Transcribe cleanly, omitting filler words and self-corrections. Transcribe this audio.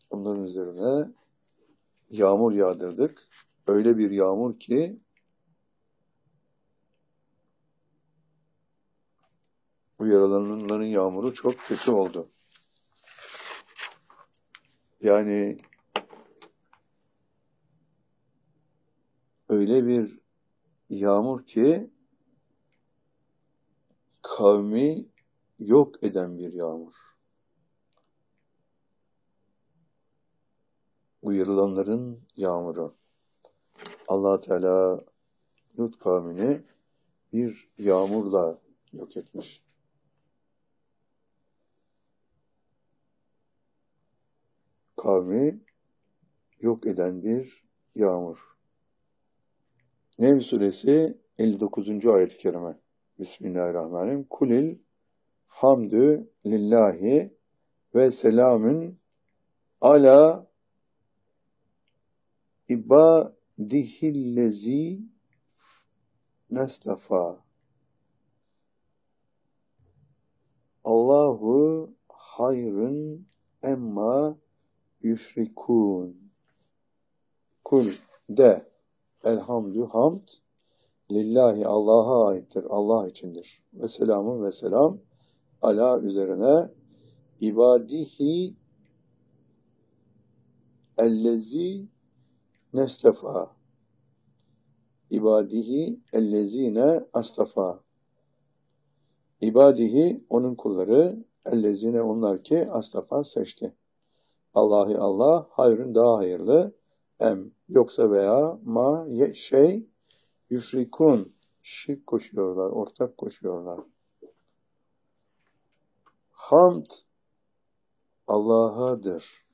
onların üzerine yağmur yağdırdık. Öyle bir yağmur ki bu yaralananların yağmuru çok kötü oldu. Yani öyle bir yağmur ki kavmi yok eden bir yağmur. Uyarılanların yağmuru. Allah Teala Lut kavmini bir yağmurla yok etmiş. Kavmi yok eden bir yağmur. Nevl suresi 59. ayet-i kerime. Bismillahirrahmanirrahim. Kulil hamdü lillahi ve selamün ala ibadihillezi nestafa. Allahu hayrun emma yüşrikûn. Kul de elhamdü hamd lillahi Allah'a aittir, Allah içindir. Ve selamun ve selam ala üzerine ibadihi ellezi nestefa. İbadihi ellezine astafa. İbadihi onun kulları, ellezine onlar ki astafa seçti. Allahi Allah hayrın daha hayırlı, yoksa veya yüşrikun şirk koşuyorlar, ortak koşuyorlar. Hamd Allah'adır.